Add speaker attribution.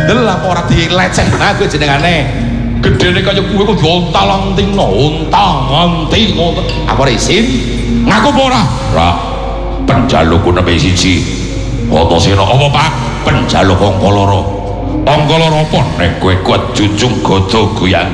Speaker 1: bandel apa ora dilecehna kowe jenengane. Gedene kaya kowe kok ontal-antingno, ontang-anting. Aku ora isin. Ngaku apa ora? Ora. Penjalukku nembe siji. Antasena apa, Pak? Penjaluk angka loro. Angka loro apa nek kowe kuat jujung godo goyang